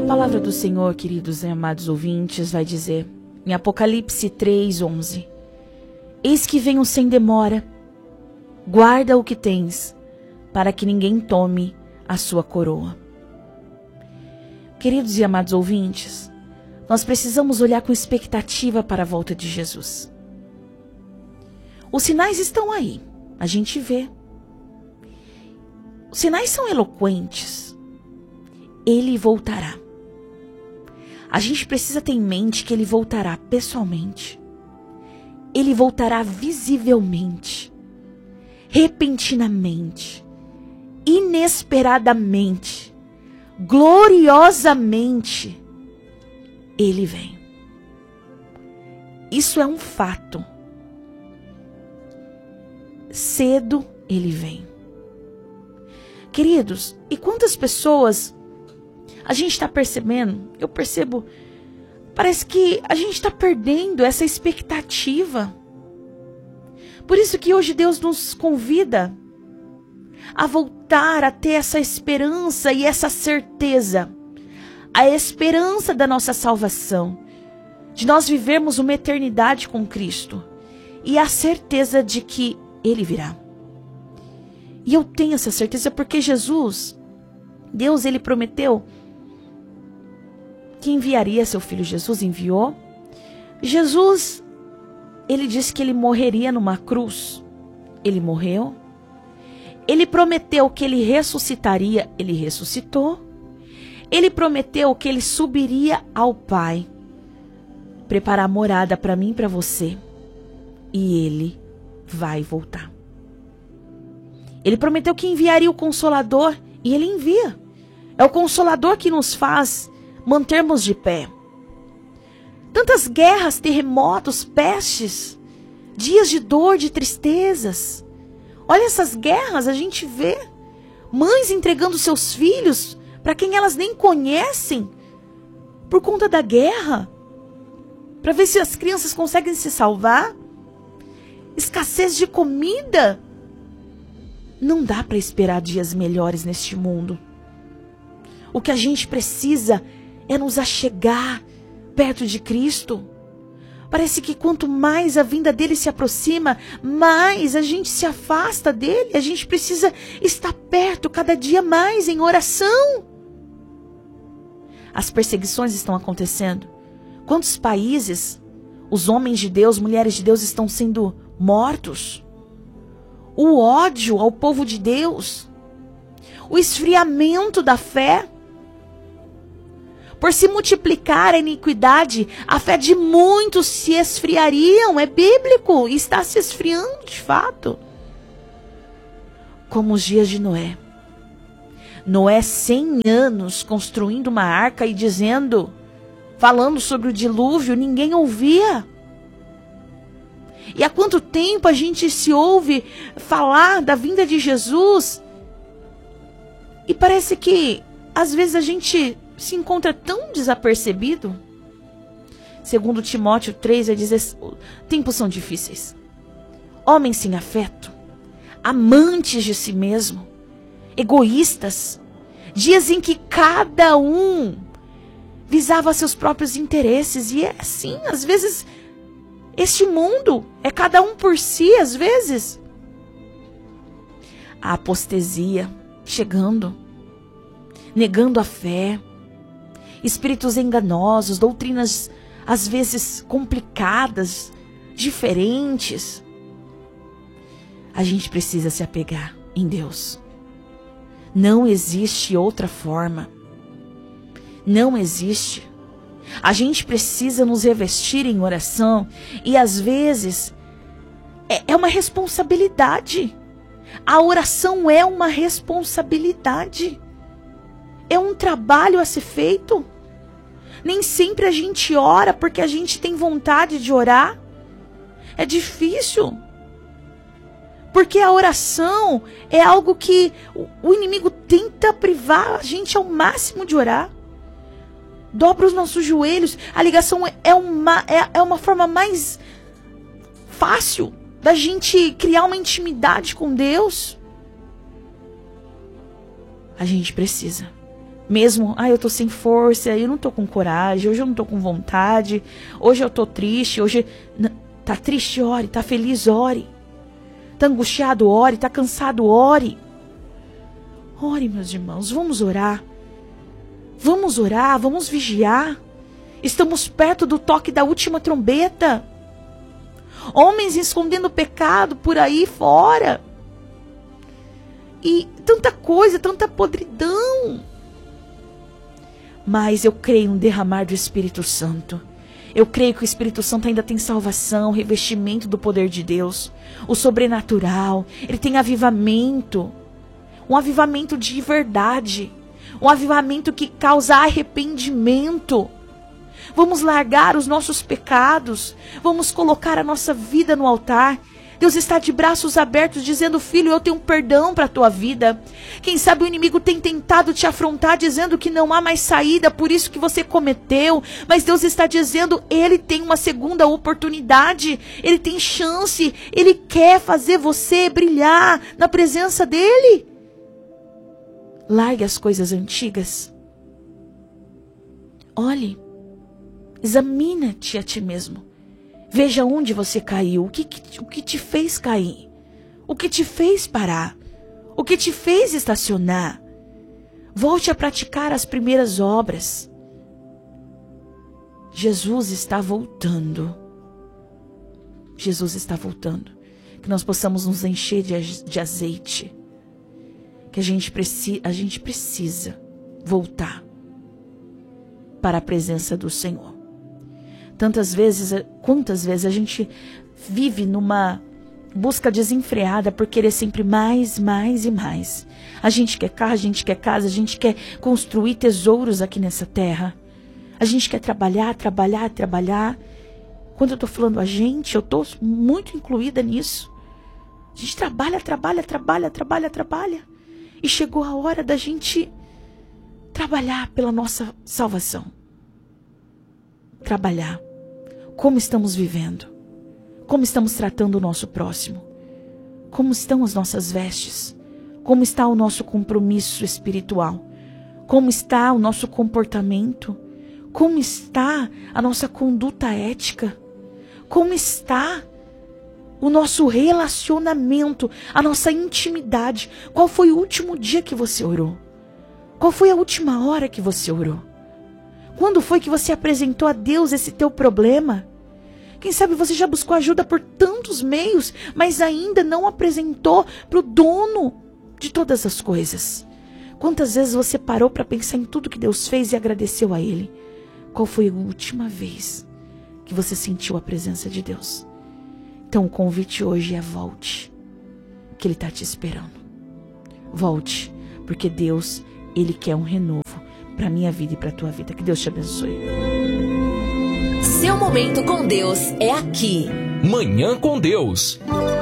palavra do Senhor, queridos e amados ouvintes, vai dizer em Apocalipse 3:11: Eis que venho sem demora, guarda o que tens, para que ninguém tome a sua coroa. Queridos e amados ouvintes, nós precisamos olhar com expectativa para a volta de Jesus. Os sinais estão aí, a gente vê. Os sinais são eloquentes. Ele voltará. A gente precisa ter em mente que ele voltará pessoalmente. Ele voltará visivelmente, repentinamente, inesperadamente, gloriosamente. Ele vem. Isso é um fato. Cedo ele vem. Queridos, e quantas pessoas a gente está percebendo? Eu percebo, parece que a gente está perdendo essa expectativa. Por isso que hoje Deus nos convida a voltar a ter essa esperança e essa certeza. A esperança da nossa salvação, de nós vivermos uma eternidade com Cristo. E a certeza de que Ele virá. E eu tenho essa certeza porque Jesus, Deus, Ele prometeu que enviaria seu Filho. Jesus enviou. Jesus, Ele disse que Ele morreria numa cruz. Ele morreu. Ele prometeu que Ele ressuscitaria. Ele ressuscitou. Ele prometeu que Ele subiria ao Pai, preparar morada para mim e para você. E Ele vai voltar. Ele prometeu que enviaria o Consolador, e Ele envia. É o Consolador que nos faz mantermos de pé. Tantas guerras, terremotos, pestes, dias de dor, de tristezas. Olha essas guerras, a gente vê mães entregando seus filhos para quem elas nem conhecem, por conta da guerra, para ver se as crianças conseguem se salvar. Escassez de comida. Não dá para esperar dias melhores neste mundo. O que a gente precisa é nos achegar perto de Cristo. Parece que quanto mais a vinda dele se aproxima, mais a gente se afasta dele. A gente precisa estar perto cada dia mais em oração. As perseguições estão acontecendo. Quantos países os homens de Deus, mulheres de Deus estão sendo mortos? O ódio ao povo de Deus. O esfriamento da fé. Por se multiplicar a iniquidade, a fé de muitos se esfriariam. É bíblico e está se esfriando de fato. Como os dias de Noé. Noé, 100 anos construindo uma arca e dizendo, falando sobre o dilúvio, ninguém ouvia. E há quanto tempo a gente se ouve falar da vinda de Jesus? E parece que às vezes a gente se encontra tão desapercebido. Segundo Timóteo 3, vai dizer, tempos são difíceis. Homens sem afeto, amantes de si mesmo, egoístas, dias em que cada um visava seus próprios interesses. E é assim, às vezes, este mundo é cada um por si, às vezes. A apostasia chegando, negando a fé, espíritos enganosos, doutrinas às vezes complicadas, diferentes. A gente precisa se apegar em Deus. Não existe outra forma. Não existe. A gente precisa nos revestir em oração e às vezes é uma responsabilidade. A oração é uma responsabilidade. É um trabalho a ser feito. Nem sempre a gente ora porque a gente tem vontade de orar. É difícil. Porque a oração é algo que o inimigo tenta privar a gente ao máximo de orar. Dobra os nossos joelhos. A ligação é uma forma mais fácil da gente criar uma intimidade com Deus. A gente precisa Mesmo, eu tô sem força, eu não tô com coragem, hoje eu não tô com vontade, hoje eu tô triste, hoje... Tá triste, ore, tá feliz, ore. Tá angustiado, ore, tá cansado, ore. Ore, meus irmãos, vamos orar. Vamos orar, vamos vigiar. Estamos perto do toque da última trombeta. Homens escondendo pecado por aí fora. E tanta coisa, tanta podridão. Mas eu creio no derramar do Espírito Santo. Eu creio que o Espírito Santo ainda tem salvação, revestimento do poder de Deus, o sobrenatural. Ele tem avivamento, um avivamento de verdade, um avivamento que causa arrependimento. Vamos largar os nossos pecados, vamos colocar a nossa vida no altar. Deus está de braços abertos dizendo: filho, eu tenho perdão para a tua vida. Quem sabe o inimigo tem tentado te afrontar dizendo que não há mais saída, por isso que você cometeu. Mas Deus está dizendo, ele tem uma segunda oportunidade, ele tem chance, ele quer fazer você brilhar na presença dele. Largue as coisas antigas. Olhe, examina-te a ti mesmo. Veja onde você caiu, o que te fez cair, o que te fez parar, o que te fez estacionar. Volte a praticar as primeiras obras. Jesus está voltando. Jesus está voltando. Que nós possamos nos encher de azeite. Que a gente precisa voltar para a presença do Senhor. Quantas vezes a gente vive numa busca desenfreada por querer sempre mais, mais e mais. A gente quer carro, a gente quer casa, a gente quer construir tesouros aqui nessa terra. A gente quer trabalhar. Quando eu estou falando a gente, eu estou muito incluída nisso. A gente trabalha. E chegou a hora da gente trabalhar pela nossa salvação. Trabalhar. Como estamos vivendo? Como estamos tratando o nosso próximo? Como estão as nossas vestes? Como está o nosso compromisso espiritual? Como está o nosso comportamento? Como está a nossa conduta ética? Como está o nosso relacionamento, a nossa intimidade? Qual foi o último dia que você orou? Qual foi a última hora que você orou? Quando foi que você apresentou a Deus esse teu problema? Quem sabe você já buscou ajuda por tantos meios, mas ainda não apresentou para o dono de todas as coisas. Quantas vezes você parou para pensar em tudo que Deus fez e agradeceu a Ele? Qual foi a última vez que você sentiu a presença de Deus? Então o convite hoje é volte, que Ele está te esperando. Volte, porque Deus, Ele quer um renovo para a minha vida e para a tua vida. Que Deus te abençoe. Seu momento com Deus é aqui. Manhã com Deus.